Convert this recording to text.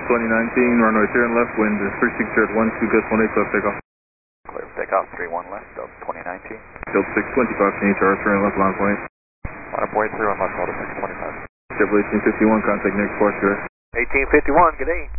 2019, runway 30 left, wind is 36 at 12, gust 18, clear takeoff. Clear for takeoff, 31 left, Delta 2019. Delta 625, can you charge 30 left, line point? Line up point 31 left, Delta 625. Chevrolet 1851, contact next Porsche. 1851, good day.